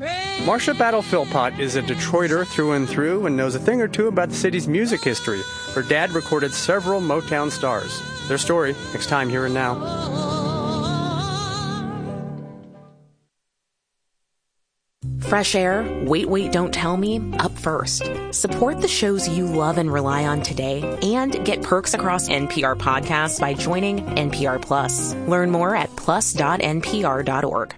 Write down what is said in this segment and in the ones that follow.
Marcia Battle Philpott is a Detroiter through and through and knows a thing or two about the city's music history. Her dad recorded several Motown stars. Their story, next time, Here and Now. Fresh air, wait, don't tell me, up first. Support the shows you love and rely on today and get perks across NPR podcasts by joining NPR Plus. Learn more at plus.npr.org.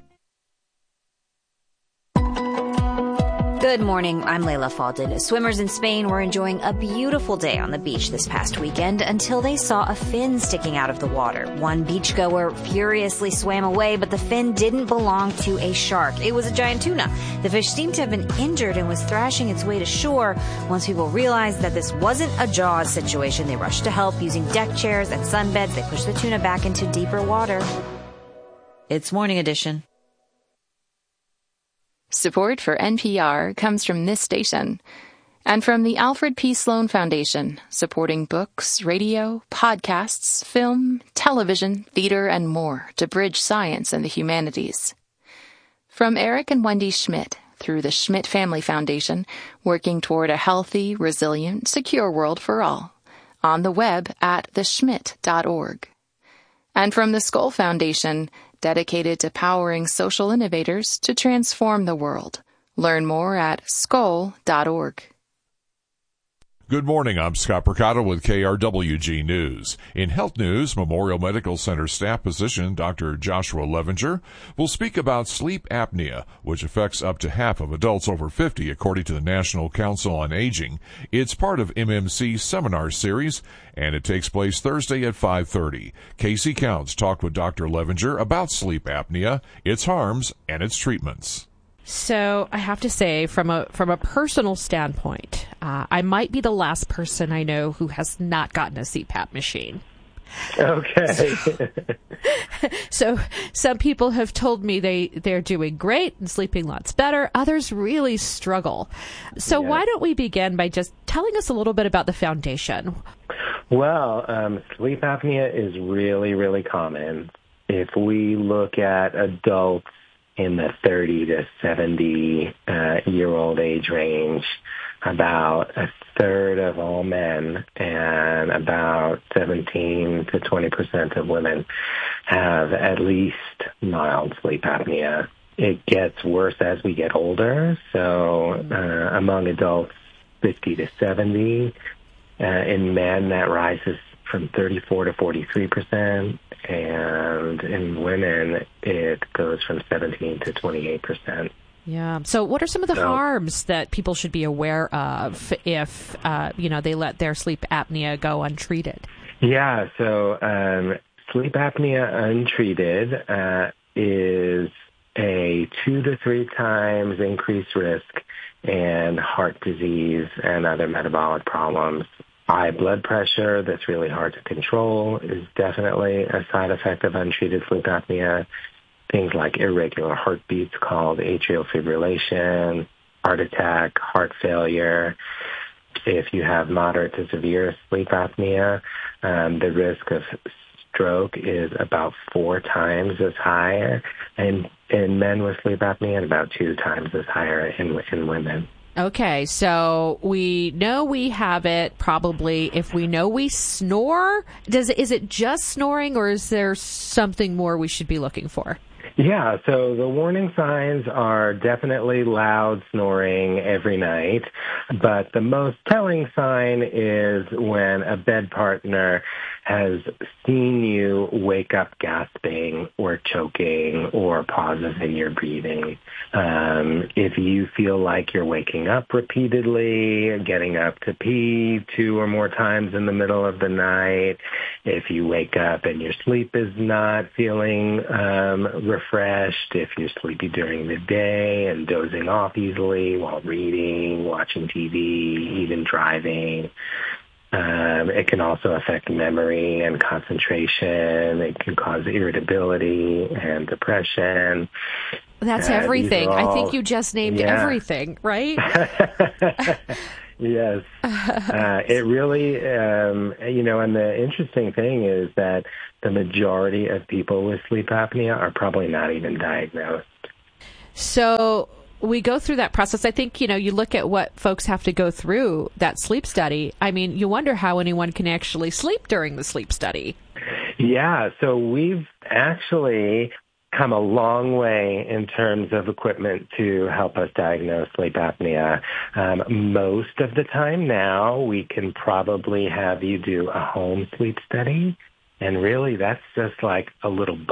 Good morning, I'm Layla Falded. Swimmers in Spain were enjoying a beautiful day on the beach this past weekend until they saw a fin sticking out of the water. One beachgoer furiously swam away, but the fin didn't belong to a shark. It was a giant tuna. The fish seemed to have been injured and was thrashing its way to shore. Once people realized that this wasn't a Jaws situation, they rushed to help using deck chairs and sunbeds. They pushed the tuna back into deeper water. It's Morning Edition. Support for NPR comes from this station and from the Alfred P. Sloan Foundation, supporting books, radio, podcasts, film, television, theater, and more to bridge science and the humanities. From Eric and Wendy Schmidt through the Schmidt Family Foundation, working toward a healthy, resilient, secure world for all. On the web at theschmidt.org. And from the Skoll Foundation, dedicated to powering social innovators to transform the world. Learn more at skoll.org. Good morning, I'm Scott Percato with KRWG News. In health news, Memorial Medical Center staff physician Dr. Joshua Levinger will speak about sleep apnea, which affects up to half of adults over 50, according to the National Council on Aging. It's part of MMC's seminar series, and it takes place Thursday at 5:30. Casey Counts talked with Dr. Levinger about sleep apnea, its harms, and its treatments. So I have to say, from a personal standpoint, I might be the last person I know who has not gotten a CPAP machine. Okay. So some people have told me they're doing great and sleeping lots better. Others really struggle. So Why don't we begin by just telling us a little bit about the foundation? Well, sleep apnea is really, really common. If we look at adults in the 30 to 70 year old age range, about a third of all men and about 17 to 20% of women have at least mild sleep apnea. It gets worse as we get older. So among adults 50 to 70, in men that rises from 34 to 43%, and in women it goes from 17 to 28%. Yeah. So what are some of the harms that people should be aware of if, they let their sleep apnea go untreated? Yeah. So sleep apnea untreated is a 2 to 3 times increased risk in heart disease and other metabolic problems. High blood pressure that's really hard to control is definitely a side effect of untreated sleep apnea. Things like irregular heartbeats called atrial fibrillation, heart attack, heart failure. If you have moderate to severe sleep apnea, the risk of stroke is about 4 times as high in men with sleep apnea and about 2 times as higher in women. Okay, so we know we have it probably if we know we snore. Is it just snoring, or is there something more we should be looking for? Yeah, so the warning signs are definitely loud snoring every night, but the most telling sign is when a bed partner has seen you wake up gasping or choking or pauses in your breathing. If you feel like you're waking up repeatedly, getting up to pee 2 or more times in the middle of the night, if you wake up and your sleep is not feeling refreshed, if you're sleepy during the day and dozing off easily while reading, watching TV, even driving. It can also affect memory and concentration. It can cause irritability and depression. That's everything. I think you just named everything, right? Yes. It really, and the interesting thing is that the majority of people with sleep apnea are probably not even diagnosed. So we go through that process. I think, you look at what folks have to go through that sleep study. I mean, you wonder how anyone can actually sleep during the sleep study. Yeah, so we've actually come a long way in terms of equipment to help us diagnose sleep apnea. Most of the time now, we can probably have you do a home sleep study. And really, that's just like a little